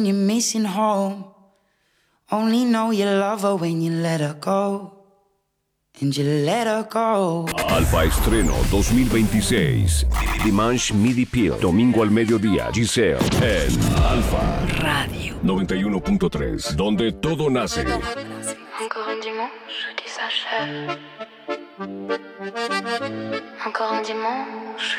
You're missing home. Only know you love her when you let her go. And you let her go. Alfa Estreno 2026. Dimanche Midi Pill. Domingo al mediodía. Giselle en Alfa Radio 91.3. Donde todo nace. Encore un dimanche qui s'achève. Encore un dimanche